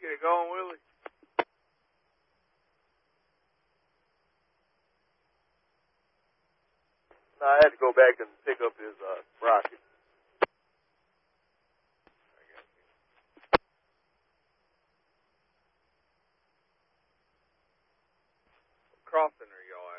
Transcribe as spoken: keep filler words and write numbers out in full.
Get it going, Willie. No, I had to go back and pick up his uh, rocket. Crossing her yard.